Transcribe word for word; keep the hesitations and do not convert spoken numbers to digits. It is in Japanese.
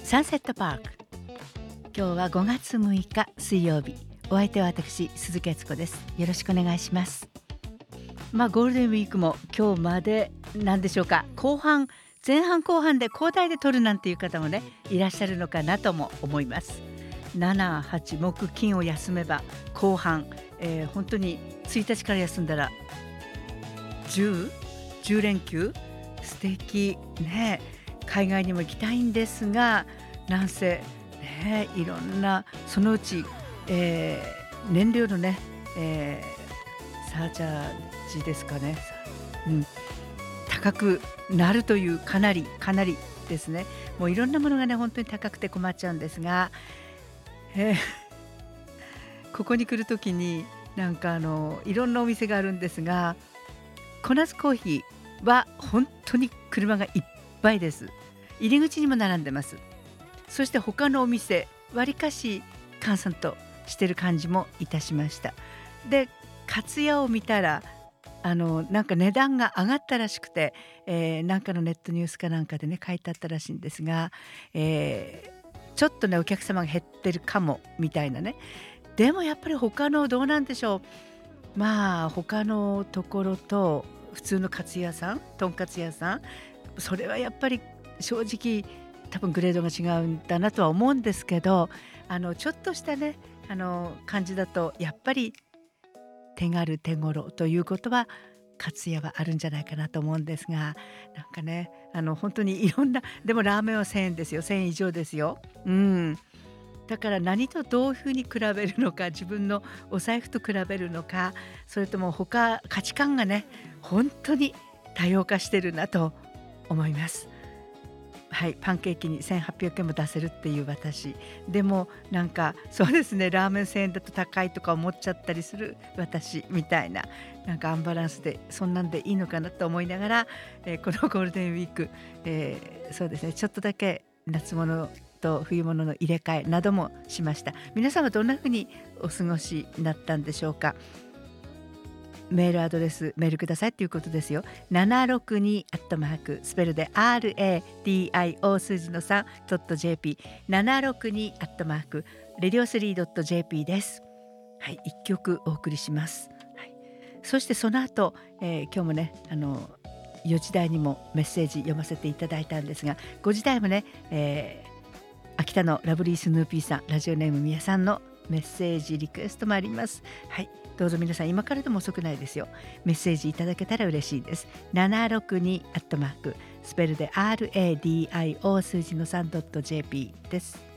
サンセットパーク。今日はごがつむいか水曜日。お相手は私鈴木悦子です。よろしくお願いします。まあゴールデンウィークも今日までなんでしょうか。後半前半後半で交代で取るなんていう方もねいらっしゃるのかなとも思います。しち、はち木金を休めば後半、えー、本当についたちから休んだらじゅう、じゅう連休素敵ね。海外にも行きたいんですがなんせ、ね、いろんなそのうち、えー、燃料のね、えー、サーチャージですかね、うん、高くなるというかなりかなりですね。もういろんなものがね本当に高くて困っちゃうんですが、えー、ここに来るときになんかあのいろんなお店があるんですが、コナズコーヒーは本当に車がいっぱいです。入り口にも並んでます。そして他のお店わりかし閑散としてる感じもいたしました。で勝屋を見たらあのなんか値段が上がったらしくて、えー、なんかのネットニュースかなんかでね書いてあったらしいんですが、えー、ちょっとねお客様が減ってるかもみたいなね。でもやっぱり他のどうなんでしょう。まあ他のところと普通のカツ屋さん、とんかつ屋さん、それはやっぱり正直多分グレードが違うんだなとは思うんですけど、あのちょっとしたねあの感じだとやっぱり手軽手頃ということはカツ屋はあるんじゃないかなと思うんですが、なんかねあの本当にいろんな、でもラーメンはせんえんですよ。せんえん以上ですよ。うんだから何とどういうふうに比べるのか、自分のお財布と比べるのか、それとも他価値観がね本当に多様化してるなと思います。はい、パンケーキにせんはっぴゃくえんも出せるっていう私でもなんかそうですね、ラーメンせんえんだと高いとか思っちゃったりする私みたいな、なんかアンバランスでそんなんでいいのかなと思いながら、えー、このゴールデンウィーク、えー、そうですねちょっとだけ夏物と冬物の入れ替えなどもしました。皆さんはどんな風にお過ごしになったんでしょうか。メールアドレスメールくださいということですよ。ななろくにアットマークスペルで アールエーディーアイオー 数字の さんドットジェーピー ななろくにアットマークレディオスリードットジェーピー です。はい、いっきょくお送りします。はい、そしてその後、えー、今日もねあのよじ台にもメッセージ読ませていただいたんですが、ごじ台もね、えー、秋田のラブリースヌーピーさん、ラジオネームみやさんのメッセージリクエストもあります。はい、どうぞ皆さん今からでも遅くないですよ。メッセージいただけたら嬉しいです。ななろくにアットマークスペルで アールエーディーアイオー 数字の さんドットジェーピー です。